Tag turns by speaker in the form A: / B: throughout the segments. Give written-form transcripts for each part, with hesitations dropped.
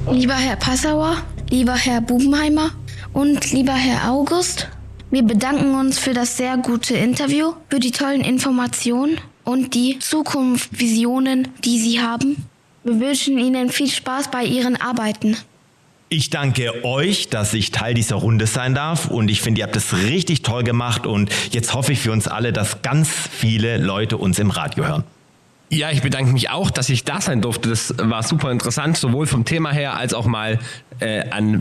A: Lieber Herr Passauer, lieber Herr Bubenheimer und lieber Herr August, wir bedanken uns für das sehr gute Interview, für die tollen Informationen und die Zukunftsvisionen, die Sie haben. Wir wünschen Ihnen viel Spaß bei Ihren Arbeiten.
B: Ich danke euch, dass ich Teil dieser Runde sein darf und ich finde, ihr habt es richtig toll gemacht und jetzt hoffe ich für uns alle, dass ganz viele Leute uns im Radio hören.
C: Ja, ich bedanke mich auch, dass ich da sein durfte. Das war super interessant, sowohl vom Thema her als auch mal an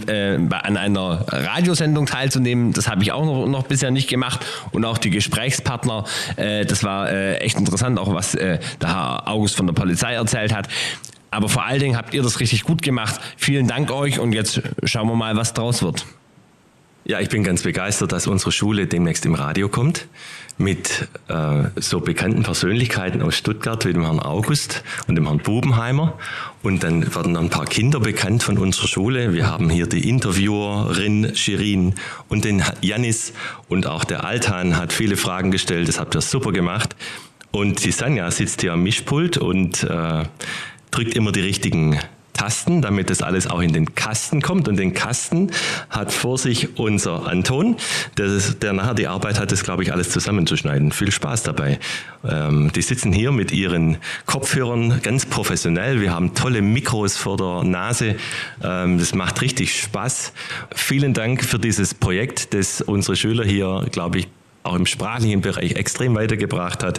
C: einer Radiosendung teilzunehmen. Das habe ich auch noch bisher nicht gemacht. Und auch die Gesprächspartner, das war echt interessant, auch was der Herr August von der Polizei erzählt hat. Aber vor allen Dingen habt ihr das richtig gut gemacht. Vielen Dank euch und jetzt schauen wir mal, was draus wird.
D: Ja, ich bin ganz begeistert, dass unsere Schule demnächst im Radio kommt mit so bekannten Persönlichkeiten aus Stuttgart wie dem Herrn August und dem Herrn Bubenheimer. Und dann werden noch ein paar Kinder bekannt von unserer Schule. Wir haben hier die Interviewerin Shirin und den Janis und auch der Altan hat viele Fragen gestellt. Das habt ihr super gemacht. Und die Sanja sitzt hier am Mischpult und drückt immer die richtigen Tasten, damit das alles auch in den Kasten kommt. Und den Kasten hat vor sich unser Anton, der nachher die Arbeit hat, das, glaube ich, alles zusammenzuschneiden. Viel Spaß dabei. Die sitzen hier mit ihren Kopfhörern ganz professionell. Wir haben tolle Mikros vor der Nase. Das macht richtig Spaß. Vielen Dank für dieses Projekt, das unsere Schüler hier, glaube ich, auch im sprachlichen Bereich extrem weitergebracht hat.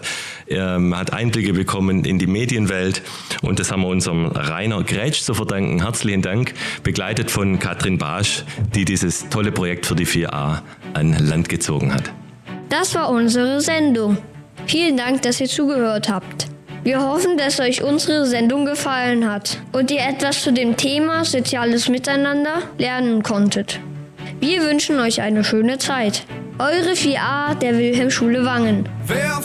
D: Hat Einblicke bekommen in die Medienwelt und das haben wir unserem Rainer Grätsch zu verdanken. Herzlichen Dank, begleitet von Katrin Barsch, die dieses tolle Projekt für die 4a an Land gezogen hat.
E: Das war unsere Sendung. Vielen Dank, dass ihr zugehört habt. Wir hoffen, dass euch unsere Sendung gefallen hat und ihr etwas zu dem Thema soziales Miteinander lernen konntet. Wir wünschen euch eine schöne Zeit. Eure 4a der Wilhelmschule Wangen.
F: Wer